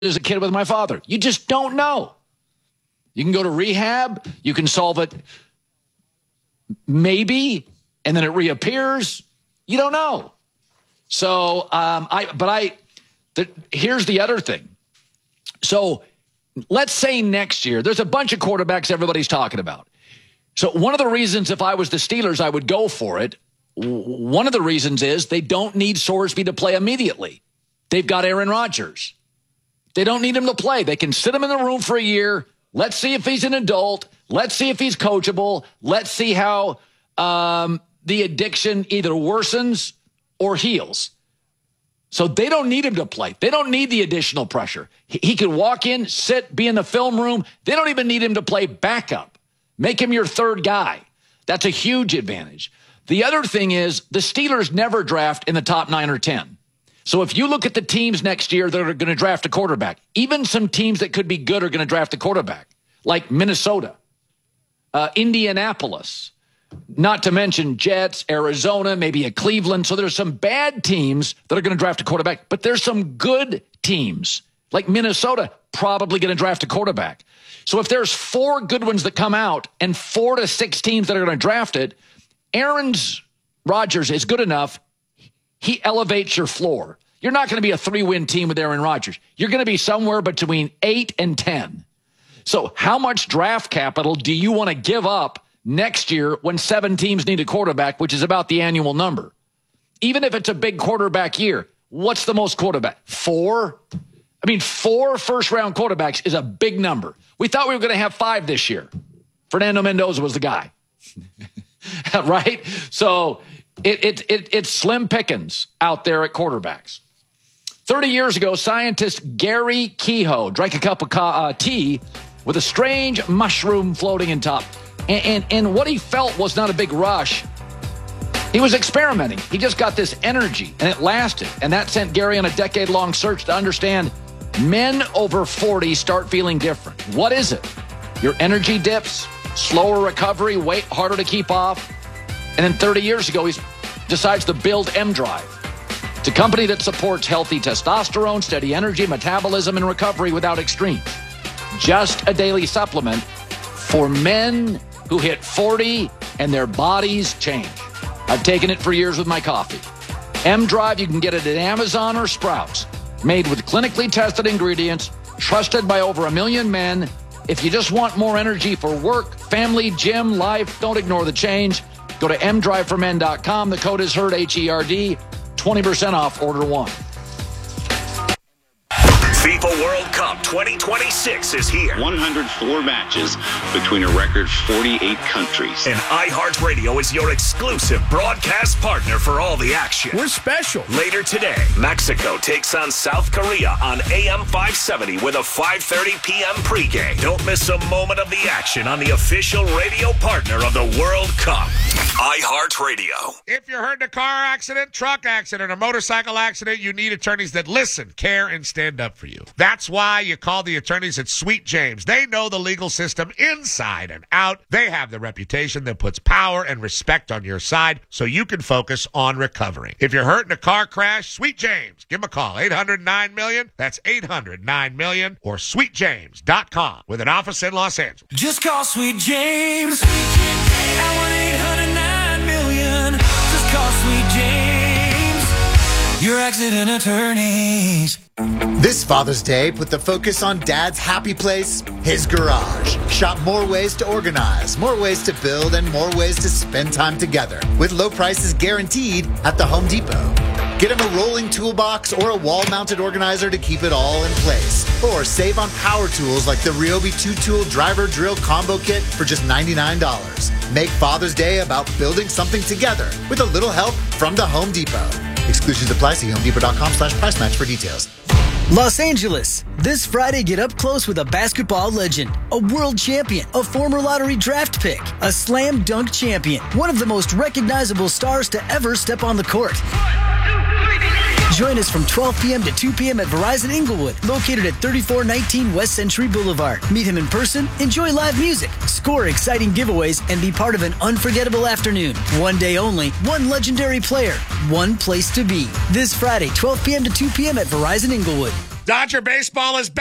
as a kid with my father. You just don't know. You can go to rehab. You can solve it maybe, and then it reappears. You don't know. So, here's the other thing. So let's say next year, there's a bunch of quarterbacks everybody's talking about. So one of the reasons, if I was the Steelers, I would go for it. One of the reasons is they don't need Sorsby to play immediately. They've got Aaron Rodgers. They don't need him to play. They can sit him in the room for a year. Let's see if he's an adult. Let's see if he's coachable. Let's see how the addiction either worsens or heals. So they don't need him to play. They don't need the additional pressure. He could walk in, sit, be in the film room. They don't even need him to play backup. Make him your third guy. That's a huge advantage. The other thing is the Steelers never draft in the top 9 or 10. So if you look at the teams next year that are going to draft a quarterback, even some teams that could be good are going to draft a quarterback, like Minnesota, Indianapolis, not to mention Jets, Arizona, maybe a Cleveland. So there's some bad teams that are going to draft a quarterback, but there's some good teams like Minnesota probably going to draft a quarterback. So if there's 4 good ones that come out and 4 to 6 teams that are going to draft it, Aaron Rodgers is good enough. He elevates your floor. You're not going to be a 3-win team with Aaron Rodgers. You're going to be somewhere between 8 and 10. So how much draft capital do you want to give up next year when 7 teams need a quarterback, which is about the annual number? Even if it's a big quarterback year, what's the most quarterback? 4? I mean, 4 first-round quarterbacks is a big number. We thought we were going to have 5 this year. Fernando Mendoza was the guy. Right? So it's slim pickings out there at quarterbacks. 30 years ago, scientist Gary Kehoe drank a cup of tea with a strange mushroom floating in top. And what he felt was not a big rush. He was experimenting. He just got this energy, and it lasted. And that sent Gary on a decade-long search to understand men over 40 start feeling different. What is it? Your energy dips, slower recovery, weight harder to keep off. And then 30 years ago, he decides to build M-Drive. It's a company that supports healthy testosterone, steady energy, metabolism, and recovery without extremes. Just a daily supplement for men who hit 40 and their bodies change. I've taken it for years with my coffee. M-Drive, you can get it at Amazon or Sprouts. Made with clinically tested ingredients, trusted by over 1 million men. If you just want more energy for work, family, gym, life, don't ignore the change. Go to mdriveformen.com. The code is HERD, H-E-R-D. 20% off order 1. FIFA World Cup 2026 is here. 104 matches between a record 48 countries. And iHeartRadio is your exclusive broadcast partner for all the action. We're special. Later today, Mexico takes on South Korea on AM 570 with a 5:30 p.m. pregame. Don't miss a moment of the action on the official radio partner of the World Cup, iHeartRadio. If you're hurt in a car accident, truck accident, or motorcycle accident, you need attorneys that listen, care, and stand up for you. That's why you call the attorneys at Sweet James. They know the legal system inside and out. They have the reputation that puts power and respect on your side so you can focus on recovering. If you're hurt in a car crash, Sweet James, give them a call. 800-9-MILLION. That's 800-9-MILLION or sweetjames.com with an office in Los Angeles. Just call Sweet James at 1-800-9-MILLION. Just call Sweet James, your accident attorneys. This Father's Day, put the focus on Dad's happy place, his garage. Shop more ways to organize, more ways to build, and more ways to spend time together with low prices guaranteed at the Home Depot. Get him a rolling toolbox or a wall-mounted organizer to keep it all in place. Or save on power tools like the Ryobi 2-tool driver drill combo kit for just $99. Make Father's Day about building something together with a little help from the Home Depot. Exclusions apply. See HomeDepot.com/price match for details. Los Angeles. This Friday, get up close with a basketball legend, a world champion, a former lottery draft pick, a slam dunk champion, one of the most recognizable stars to ever step on the court. Join us from 12 p.m. to 2 p.m. at Verizon Inglewood, located at 3419 West Century Boulevard. Meet him in person, enjoy live music, score exciting giveaways, and be part of an unforgettable afternoon. One day only, one legendary player, one place to be. This Friday, 12 p.m. to 2 p.m. at Verizon Inglewood. Dodger baseball is back.